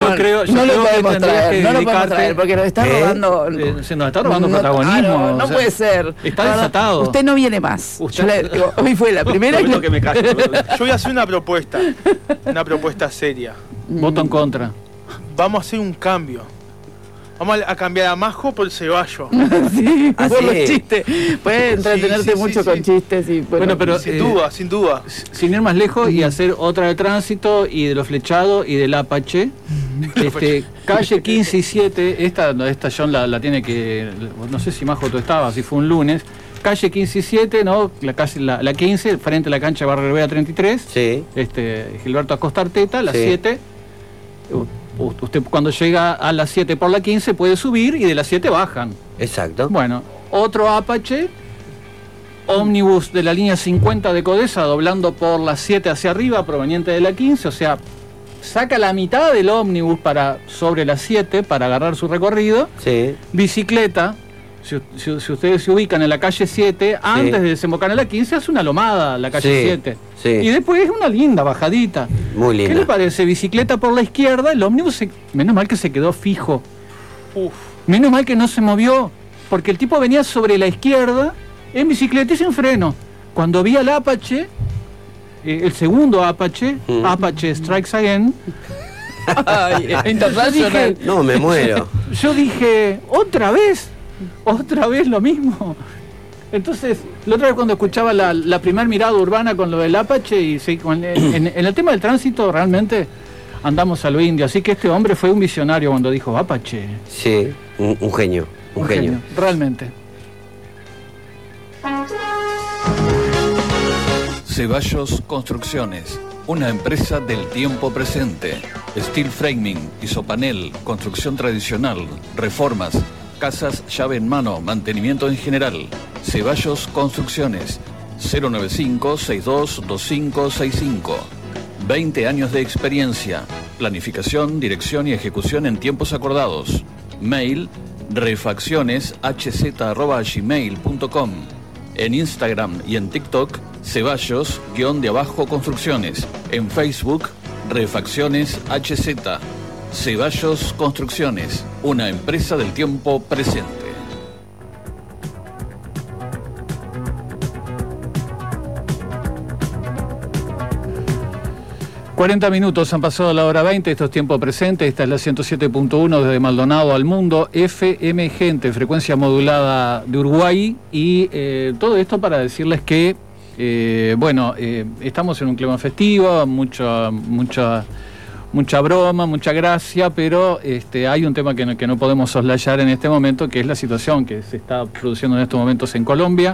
yo creo no lo podemos que traer, no lo podemos dedicarte- traer, porque nos está robando. Se nos está robando protagonismo. No o sea, puede ser. Está No, desatado. Usted no viene más. Usted- Hoy fue la primera Prometo que me callo. Yo voy a hacer una propuesta seria. Voto en contra. Vamos a hacer un cambio. Vamos a cambiar a Majo por Ceballos. Sí, ¿Ah, por sí? los chistes. Puede entretenerte sí, mucho sí. con chistes y Bueno, pero Sin duda, sin duda. sin ir más lejos y hacer otra de tránsito y de los flechados y del Apache. Calle 15 y 7, esta John la tiene que, no sé si Majo tú estabas, si fue un lunes. Calle 15 y 7, ¿no? La 15, frente a la cancha de Barrio Rivera 33. Sí. Gilberto Acosta Arteta, la Sí. 7. Usted cuando llega a las 7 por la 15 puede subir y de las 7 bajan. Exacto. Bueno, otro Apache, ómnibus de la línea 50 de Codesa, doblando por la 7 hacia arriba, proveniente de la 15, o sea, saca la mitad del ómnibus sobre la 7 para agarrar su recorrido. Sí. Bicicleta, si ustedes se ubican en la calle 7, antes de desembocar en la 15, hace una lomada la calle Sí, 7. sí. Y después es una linda bajadita. Muy linda. ¿Qué le parece? Bicicleta por la izquierda, el ómnibus, menos mal que se quedó fijo. Uf. Menos mal que no se movió, porque el tipo venía sobre la izquierda en bicicleta y sin freno. Cuando vi al Apache, el segundo Apache, Apache Strikes Again, Ay, internacional. No, me muero. yo dije, ¿otra vez lo mismo? Entonces, la otra vez cuando escuchaba la primera mirada urbana con lo del Apache, y sí, en el tema del tránsito realmente andamos a lo indio, así que este hombre fue un visionario cuando dijo Apache. Sí, un genio. Un genio. Realmente. Ceballos Construcciones, una empresa del tiempo presente. Steel framing, isopanel, construcción tradicional, reformas, casas llave en mano, mantenimiento en general. Ceballos Construcciones, 095-622565. 20 años de experiencia, planificación, dirección y ejecución en tiempos acordados. Mail refaccioneshz@gmail.com. En Instagram y en TikTok, Ceballos_Construcciones. En Facebook, Refacciones HZ. Ceballos Construcciones, una empresa del tiempo presente. ...40 han pasado la hora 20, esto es tiempo presente, esta es la 107.1 desde Maldonado al mundo, FM Gente, frecuencia modulada de Uruguay, y todo esto para decirles que, estamos en un clima festivo, mucha broma, mucha gracia, pero hay un tema que no podemos soslayar en este momento, que es la situación que se está produciendo en estos momentos en Colombia.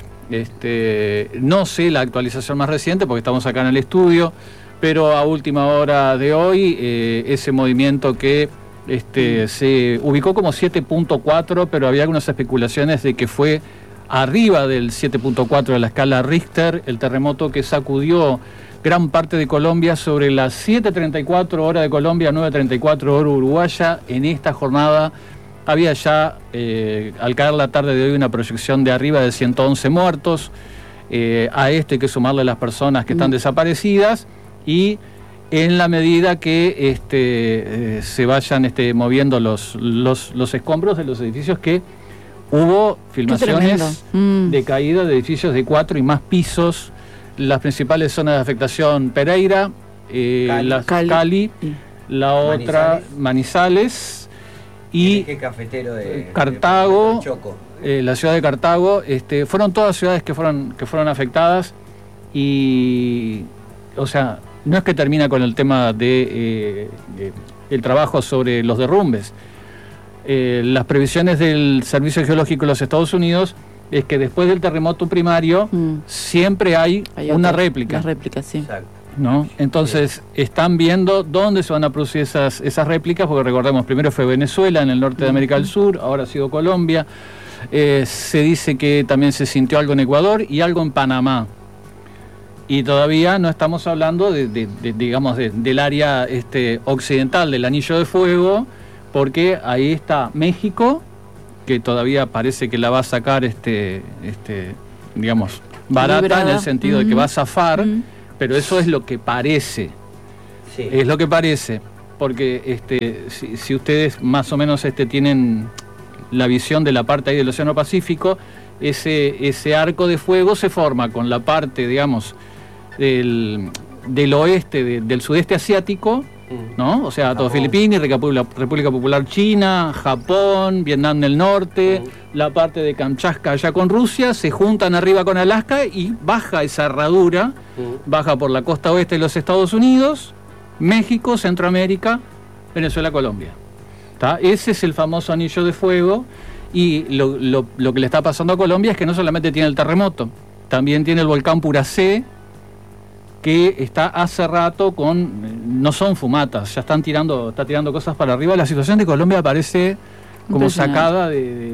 No sé la actualización más reciente porque estamos acá en el estudio, pero a última hora de hoy, ese movimiento que se ubicó como 7.4, pero había algunas especulaciones de que fue arriba del 7.4 de la escala Richter, el terremoto que sacudió gran parte de Colombia sobre las 7:34 hora de Colombia, 9:34 hora uruguaya. En esta jornada había ya, al caer la tarde de hoy, una proyección de arriba de 111 muertos. A esto hay que sumarle las personas que están desaparecidas, y en la medida que se vayan moviendo los escombros de los edificios, que hubo filmaciones de caída de edificios de 4 y más pisos. Las principales zonas de afectación: Pereira, Cali, la otra Manizales y cafetero de Cartago, de Choco. la ciudad de Cartago. Fueron todas ciudades que fueron afectadas, y o sea, no es que termina con el tema de el trabajo sobre los derrumbes. Las previsiones del Servicio Geológico de los Estados Unidos es que después del terremoto primario siempre hay una otra, réplica. Las réplicas, sí. Exacto. ¿No? Entonces están viendo dónde se van a producir esas réplicas, porque recordemos, primero fue Venezuela, en el norte de América del Sur, ahora ha sido Colombia. Se dice que también se sintió algo en Ecuador y algo en Panamá. Y todavía no estamos hablando del área occidental del Anillo de Fuego, porque ahí está México, que todavía parece que la va a sacar barata, librada, en el sentido de que va a zafar, pero eso es lo que parece. Sí. Es lo que parece. porque si ustedes más o menos tienen la visión de la parte ahí del Océano Pacífico, ese arco de fuego se forma con la parte, digamos, del oeste, del sudeste asiático, ¿no? O sea, todo Filipinas, República Popular China, Japón, Vietnam del Norte, la parte de Kamchatka allá con Rusia, se juntan arriba con Alaska y baja esa herradura, baja por la costa oeste de los Estados Unidos, México, Centroamérica, Venezuela, Colombia. ¿Tá? Ese es el famoso anillo de fuego, y lo que le está pasando a Colombia es que no solamente tiene el terremoto, también tiene el volcán Puracé, que está hace rato no son fumatas, ya está tirando cosas para arriba. La situación de Colombia parece como sacada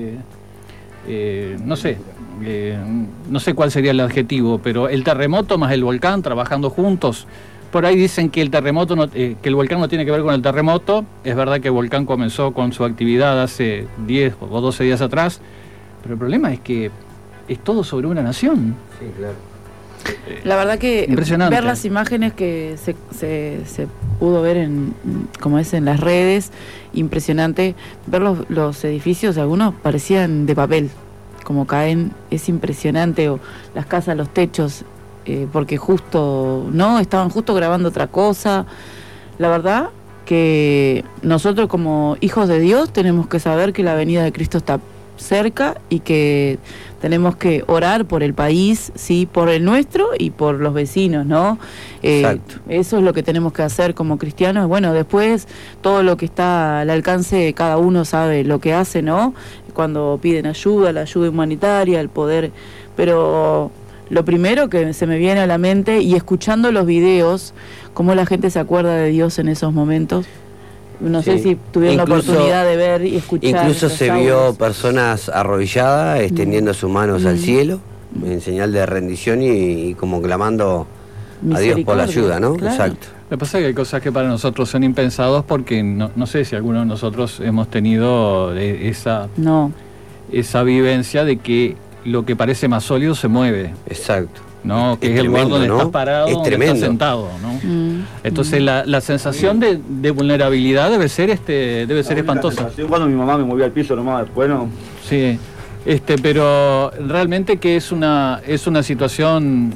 no sé cuál sería el adjetivo, pero el terremoto más el volcán trabajando juntos. Por ahí dicen que que el volcán no tiene que ver con el terremoto. Es verdad que el volcán comenzó con su actividad hace 10 o 12 días atrás, pero el problema es que es todo sobre una nación. Sí, claro. La verdad que impresionante. Ver las imágenes que se pudo ver en las redes, impresionante. Ver los edificios, algunos parecían de papel, como caen, es impresionante. O las casas, los techos, porque estaban justo grabando otra cosa. La verdad que nosotros como hijos de Dios tenemos que saber que la venida de Cristo está cerca y que tenemos que orar por el país, sí, por el nuestro y por los vecinos, ¿no? Exacto. Eso es lo que tenemos que hacer como cristianos. Bueno, después todo lo que está al alcance, cada uno sabe lo que hace, ¿no? Cuando piden ayuda, la ayuda humanitaria, el poder, pero lo primero que se me viene a la mente, y escuchando los videos, cómo la gente se acuerda de Dios en esos momentos. No sé si tuvieron la oportunidad de ver y escuchar. Incluso se vio personas arrodilladas, extendiendo sus manos al cielo, en señal de rendición y como clamando a Dios por la ayuda, ¿no? Claro. Exacto. Lo que pasa es que hay cosas que para nosotros son impensados, porque no sé si alguno de nosotros hemos tenido esa vivencia de que lo que parece más sólido se mueve. Exacto. ¿No? Que es el lugar donde estás parado, donde estás sentado, ¿no? Entonces la sensación de vulnerabilidad debe ser espantosa. Cuando mi mamá me movía al piso nomás, después no. Sí, pero realmente que es una situación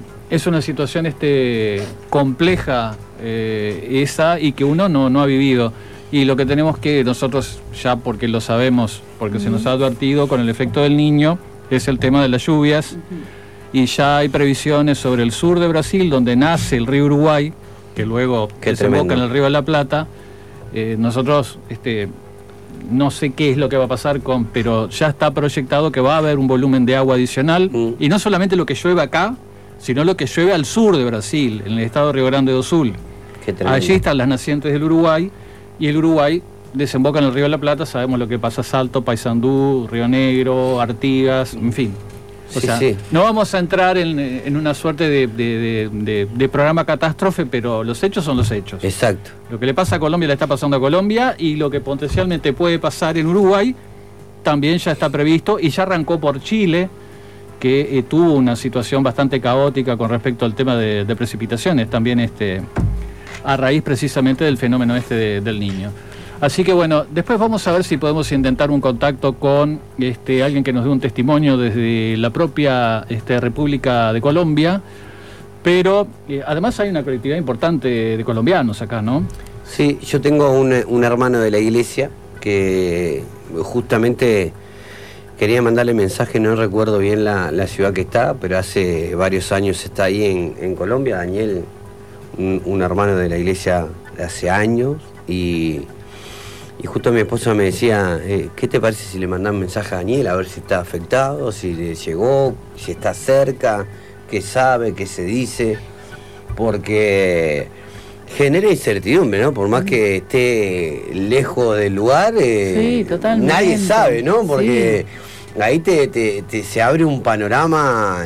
compleja, esa, y que uno no ha vivido. Y lo que tenemos que nosotros, ya porque lo sabemos, porque se nos ha advertido con el efecto del Niño, es el tema de las lluvias. Y ya hay previsiones sobre el sur de Brasil, donde nace el río Uruguay, que luego desemboca en el río de la Plata. Nosotros no sé qué es lo que va a pasar pero ya está proyectado que va a haber un volumen de agua adicional, y no solamente lo que llueve acá, sino lo que llueve al sur de Brasil, en el estado de Río Grande do Sul. Allí están las nacientes del Uruguay, y el Uruguay desemboca en el río de la Plata. Sabemos lo que pasa: Salto, Paysandú, Río Negro, Artigas, en fin. O sea, no vamos a entrar en una suerte de programa catástrofe, pero los hechos son los hechos. Exacto. Lo que le pasa a Colombia le está pasando a Colombia, y lo que potencialmente puede pasar en Uruguay también ya está previsto, y ya arrancó por Chile, que tuvo una situación bastante caótica con respecto al tema de precipitaciones, también a raíz precisamente del fenómeno del Niño. Así que bueno, después vamos a ver si podemos intentar un contacto con alguien que nos dé un testimonio desde la propia República de Colombia, pero además hay una colectividad importante de colombianos acá, ¿no? Sí, yo tengo un hermano de la iglesia que justamente quería mandarle mensaje, no recuerdo bien la ciudad que está, pero hace varios años está ahí en Colombia, Daniel, un hermano de la iglesia de hace años, y justo mi esposa me decía, ¿qué te parece si le mandás un mensaje a Daniel a ver si está afectado, si le llegó, si está cerca, qué sabe, qué se dice? Porque genera incertidumbre, ¿no? Por más que esté lejos del lugar, sí, nadie sabe, ¿no? Porque ahí se abre un panorama,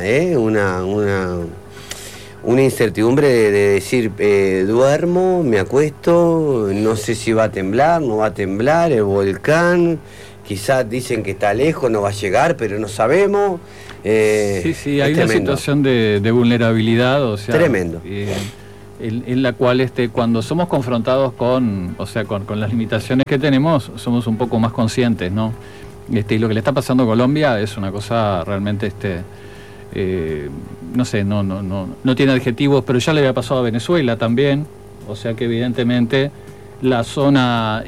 una incertidumbre de decir, duermo, me acuesto, no sé si va a temblar, no va a temblar, el volcán, quizás dicen que está lejos, no va a llegar, pero no sabemos. Sí, hay una situación de vulnerabilidad, o sea... Tremendo. en la cual cuando somos confrontados con las limitaciones que tenemos, somos un poco más conscientes, ¿no? Y lo que le está pasando a Colombia es una cosa realmente, no sé, no tiene adjetivos, pero ya le había pasado a Venezuela también, o sea que evidentemente la zona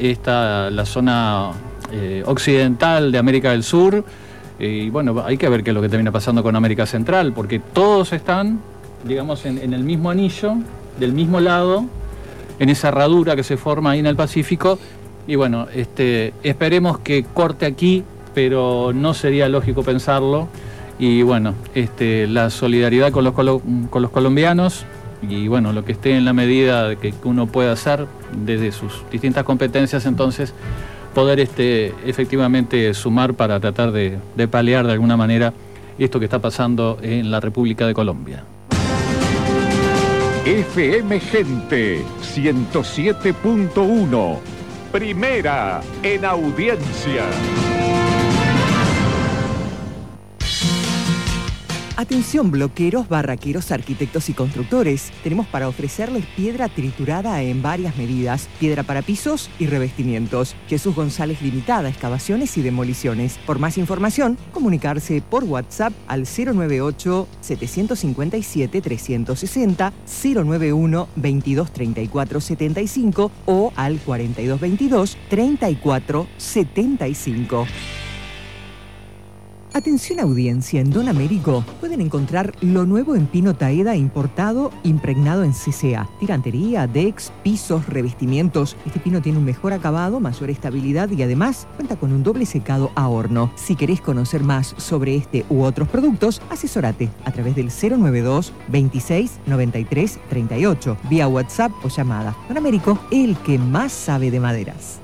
occidental de América del Sur, y bueno, hay que ver qué es lo que termina pasando con América Central, porque todos están, digamos, en el mismo anillo, del mismo lado, en esa herradura que se forma ahí en el Pacífico, y bueno, esperemos que corte aquí, pero no sería lógico pensarlo, y bueno, la solidaridad con los colombianos, y bueno, lo que esté en la medida de que uno pueda hacer desde sus distintas competencias, entonces poder efectivamente sumar para tratar de paliar de alguna manera esto que está pasando en la República de Colombia. FM Gente 107.1, primera en audiencia. Atención bloqueros, barraqueros, arquitectos y constructores. Tenemos para ofrecerles piedra triturada en varias medidas, piedra para pisos y revestimientos. Jesús González Limitada, excavaciones y demoliciones. Por más información, comunicarse por WhatsApp al 098-757-360, 091-2234-75 o al 4222-3475. Atención audiencia, en Don Américo pueden encontrar lo nuevo en pino taeda importado, impregnado en CCA. Tirantería, decks, pisos, revestimientos. Este pino tiene un mejor acabado, mayor estabilidad y además cuenta con un doble secado a horno. Si querés conocer más sobre este u otros productos, asesórate a través del 092 26 93 38, vía WhatsApp o llamada. Don Américo, el que más sabe de maderas.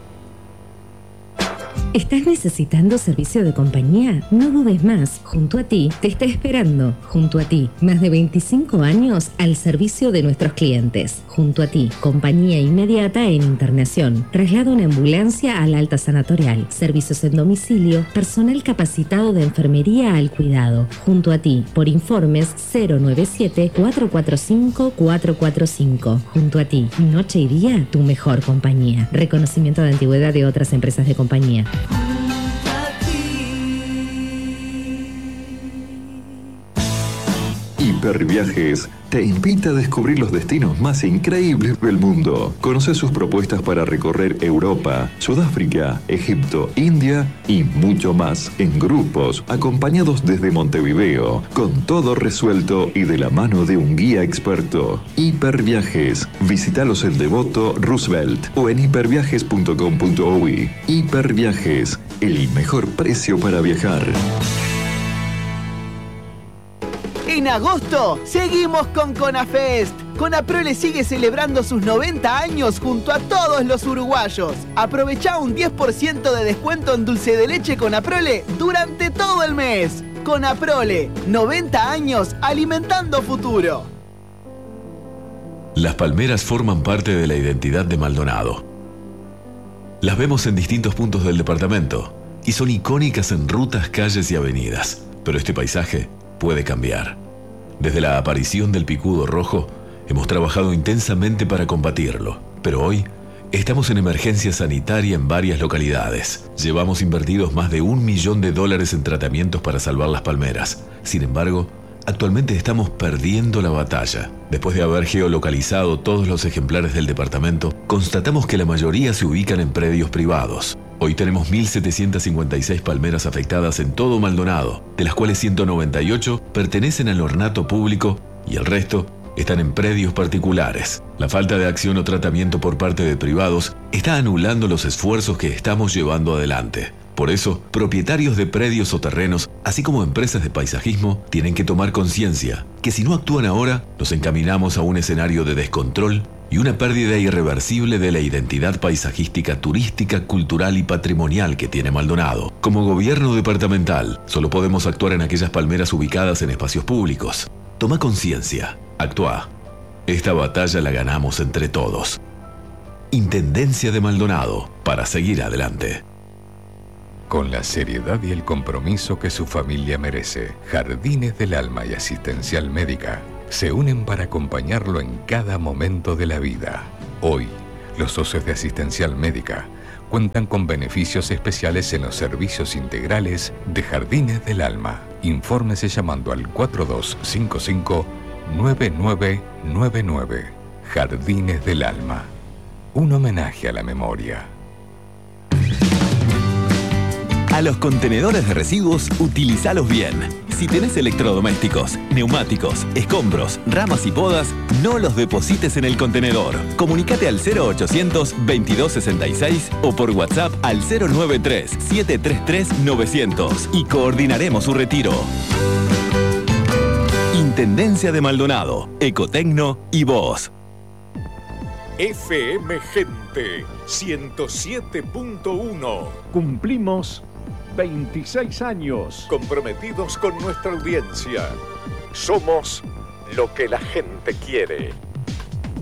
¿Estás necesitando servicio de compañía? No dudes más. Junto a ti te está esperando. Junto a ti, más de 25 años al servicio de nuestros clientes. Junto a ti, compañía inmediata en internación. Traslado en ambulancia al alta sanatorial. Servicios en domicilio. Personal capacitado de enfermería al cuidado. Junto a ti, por informes 097-445-445. Junto a ti, noche y día, tu mejor compañía. Reconocimiento de antigüedad de otras empresas de compañía. Hiperviajes te invita a descubrir los destinos más increíbles del mundo. Conoce sus propuestas para recorrer Europa, Sudáfrica, Egipto, India y mucho más en grupos, acompañados desde Montevideo, con todo resuelto y de la mano de un guía experto. Hiperviajes. Visítalos en Devoto, Roosevelt o en hiperviajes.com.uy. Hiperviajes, el mejor precio para viajar. En agosto, seguimos con Conafest. Conaprole sigue celebrando sus 90 años junto a todos los uruguayos. Aprovecha un 10% de descuento en dulce de leche Conaprole durante todo el mes. Conaprole, 90 años alimentando futuro. Las palmeras forman parte de la identidad de Maldonado. Las vemos en distintos puntos del departamento y son icónicas en rutas, calles y avenidas. Pero este paisaje puede cambiar. Desde la aparición del picudo rojo, hemos trabajado intensamente para combatirlo. Pero hoy, estamos en emergencia sanitaria en varias localidades. Llevamos invertidos más de $1 millón en tratamientos para salvar las palmeras. Sin embargo, actualmente estamos perdiendo la batalla. Después de haber geolocalizado todos los ejemplares del departamento, constatamos que la mayoría se ubican en predios privados. Hoy tenemos 1.756 palmeras afectadas en todo Maldonado, de las cuales 198 pertenecen al ornato público y el resto están en predios particulares. La falta de acción o tratamiento por parte de privados está anulando los esfuerzos que estamos llevando adelante. Por eso, propietarios de predios o terrenos, así como empresas de paisajismo, tienen que tomar conciencia que si no actúan ahora, nos encaminamos a un escenario de descontrol y una pérdida irreversible de la identidad paisajística, turística, cultural y patrimonial que tiene Maldonado. Como gobierno departamental, solo podemos actuar en aquellas palmeras ubicadas en espacios públicos. Toma conciencia, actúa. Esta batalla la ganamos entre todos. Intendencia de Maldonado, para seguir adelante. Con la seriedad y el compromiso que su familia merece, Jardines del Alma y Asistencial Médica se unen para acompañarlo en cada momento de la vida. Hoy, los socios de Asistencial Médica cuentan con beneficios especiales en los servicios integrales de Jardines del Alma. Infórmese llamando al 4255-9999. Jardines del Alma. Un homenaje a la memoria. A los contenedores de residuos, utilizalos bien. Si tenés electrodomésticos, neumáticos, escombros, ramas y podas, no los deposites en el contenedor. Comunicate al 0800 2266 o por WhatsApp al 093 733 900 y coordinaremos su retiro. Intendencia de Maldonado, Ecotecno y vos. FM Gente 107.1. Cumplimos 26 años comprometidos con nuestra audiencia. Somos lo que la gente quiere.